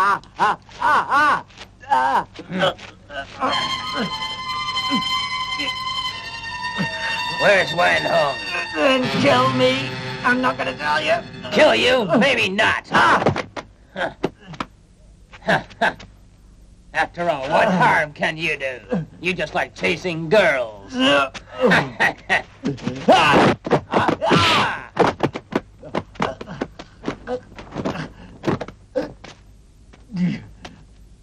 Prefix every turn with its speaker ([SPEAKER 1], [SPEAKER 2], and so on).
[SPEAKER 1] Where's Wan Hong?
[SPEAKER 2] Then kill me. I'm not gonna tell you.
[SPEAKER 1] Kill you? Maybe not. After all, what harm can you do? You just like chasing girls.